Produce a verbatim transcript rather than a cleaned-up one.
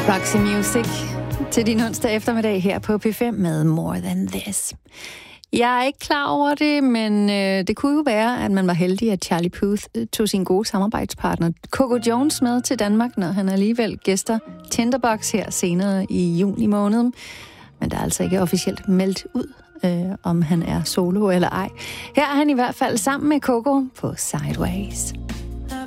Roxy Music til din onsdag eftermiddag her på P fem med More Than This. Jeg er ikke klar over det, men øh, det kunne jo være, at man var heldig, at Charlie Puth tog sin gode samarbejdspartner Coco Jones med til Danmark, når han alligevel gæster Tinderbox her senere i juni måned. Men der er altså ikke officielt meldt ud, øh, om han er solo eller ej. Her er han i hvert fald sammen med Coco på Sideways.